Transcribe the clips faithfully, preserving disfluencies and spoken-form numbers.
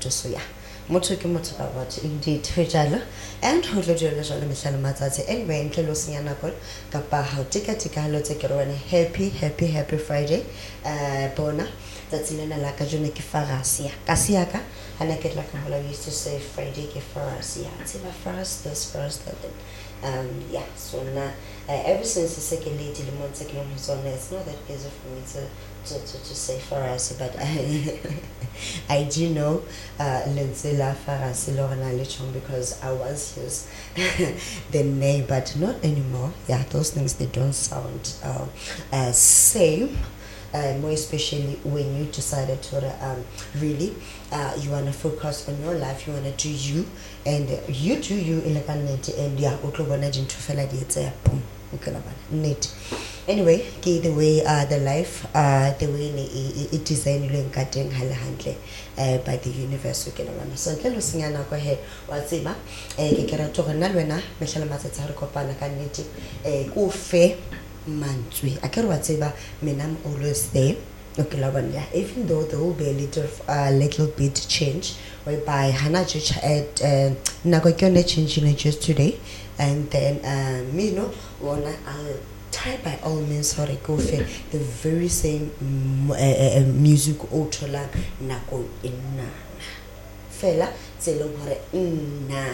motho so ya motho ke motho ka batho indeed ho jalo and ho tlo dira jalo mehlala matsatsi anyway ntle lo senya nako kapa ha o tika tika ha lo tse ke rona happy happy happy Friday uh bona tsatsi lena la ka jone ke farasia ka siaka ana ke tla ka hola used to say Friday ke farasia it's about first this first that um yeah so na uh, ever since the second lady the month second so it's not that easy for me to to to, to say Farasi, but I, I do know uh Lindsay La Farasi Lorna Lichon because I once used the name, but not anymore. Yeah, those things they don't sound uh, uh same. Uh, more especially when you decided to um, really uh, you want to focus on your life, you want to do you, and uh, you do you elegantly, and yeah, boom, neat. Anyway, the way uh, the life, uh, the way it designed cutting handle uh, by the universe. So tell us na go ahead what's it ba ke ke ra togana lwena mehlela matsetsa re kopana ka nnete eh ko fe mantswe a ke re wa tseba mina I'm always there. Okay, yeah, even though there will be a little uh, little bit change whereby hana just at uh nago kyone change in just today, and then um you know wanna I'll try by all means for a go for the very same uh, uh, music autola nako inna fela tselong hore nna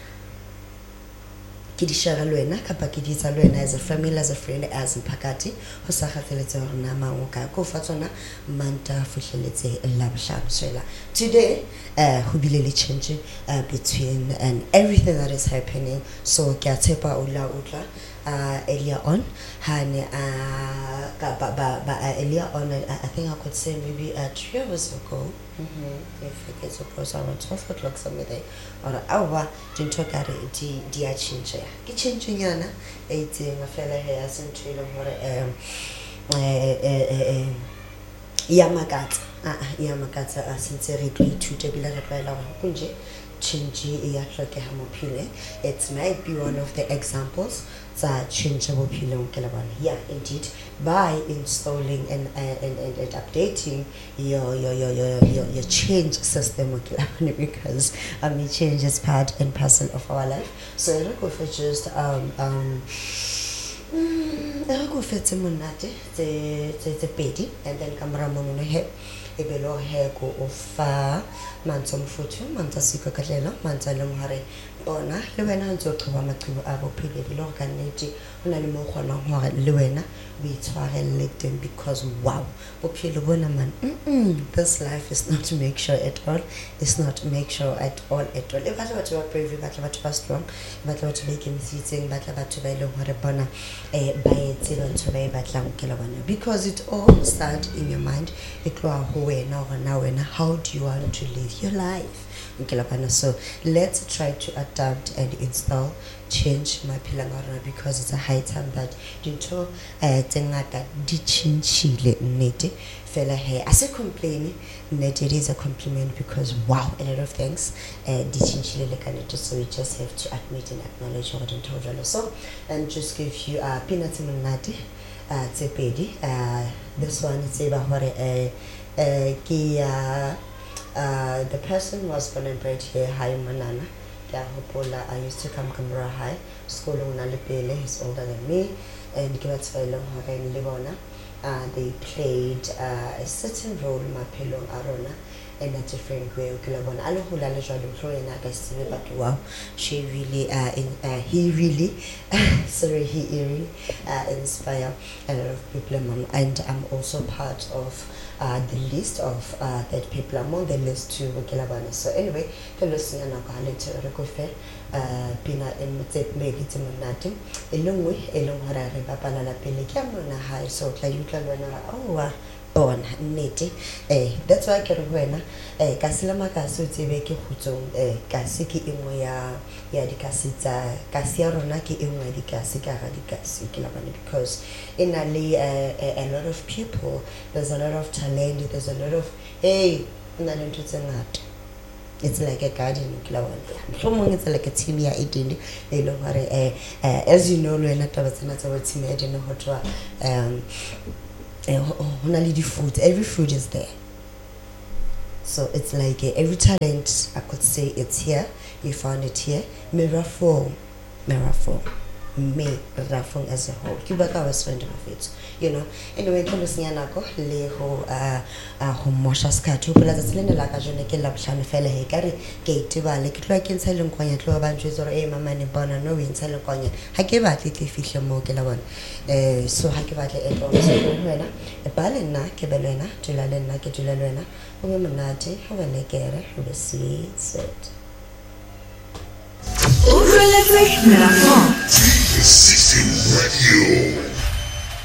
kidishara lwena kapa kiditsa lwena as a family, as a friend, as mpakati ho sa khatheletse hore na mango ka ko fatsona manta fuhleletse labhlano swela today uh ho bile le change uh, between and everything that is happening. So ke a tshepa ula utla uh earlier on hane uh ba ba ba uh, earlier on I, I think I could say maybe uh, three hours ago. Mm-hmm. If it gets across around twelve o'clock somewhere there or hour didn't talk at it di a change ke change nyana eighteen mafela he asentwile hore um eh eh yamakatsa ah yamakatsa asense re tlo ithuta bila re tloela go kunje change e ya hlokeha mophile. It might be one of the examples that change mophile ke la bana. Yeah, indeed, by installing and uh, and, and and updating your your your your your, your change system ke la bana, because I mean change is part and parcel of our life. So I go for just um um I go for the monate the the the pedi and then camera mono he e belo he go ofa mantsha mfuthu mantsa sika katlela mantsa le mohare bona le wena ntse o qoba maqhibo a bophile le go ka nnete hona le mo kgona hore le wena o itshwarelle teng, because wow bophile bona man mm -mm, this life is not to make sure at all. It's not to make sure at all at all. E batla batho ba brave, e batla batho ba strong, e batla batho ba ikemetseng, e batla batho ba ile hore bona eh ba etse batho ba e batlang ke la bona, because it all starts in your mind. E tloa ho wena hore na wena how do you want to live your life. So let's try to adapt and install change my pilangara, because it's a high time that dintho eh tsengata di chinchile nnete fela he as a complain net it is a compliment, because wow a lot of things eh di chinchile le kanete. So we just have to admit and acknowledge what dintho jalo. So and just give you a uh, peanuts monate uh tsepedi uh this one is eba hore eh eh ki uh Uh, the person was born and bred here, High Manana. Hopola, I used to come Camera High, school Nalipele, he's older than me, and Givatsvelo in Livona. Uh, they played uh, a certain role, Mapelo Arona, in a different way. But wow, she really, uh, in, uh, he really, sorry, he really uh, inspired a lot of people, and I'm also part of Uh, the list of uh, that people among the list to Kilabana. So anyway, Pelosi and Akalete Recofe, Pina and Mutep Megit Monatim, Elungwe, Elunghara, Papala Pelicamona High, so Clayuka, oh, born neti eh that's why ke re wena eh ka selama ka se tsebe ke khutsong eh ka se ke engwe ya ya dikasitsa ka se ya rona ke engwe dikasi ka ga dikasi ke la bana, because in ali uh, a, a lot of people, there's a lot of talent, there's a lot of hey na le ntse ngata. It's like a garden in it's like a team ya eighteen they know what eh as you know when at tabatsana tsa team ya dino hotwa um only the food, every food is there. So it's like uh, every talent, I could say it's here. You found it here. Mirafong, Mirafong, me, Mirafong as a whole. You back our spending of it, you know. Anyway, kung gusto niya nako leho ah ah humosha skatu pala sa silene la ka jone ke la bhlano fela he kare ke itibale ke tloa ke ntsha leng kwanya tloa ba ntse re e mama ne bona no we ntsha leng kwanya ha ke batle ke fihle mo ke la bona eh so ha ke batle e tlo se go wena e bale nna ke be lena tula le nna ke tula le wena o be monate ha ba le kere o be sweet set Over la radio. City Radio.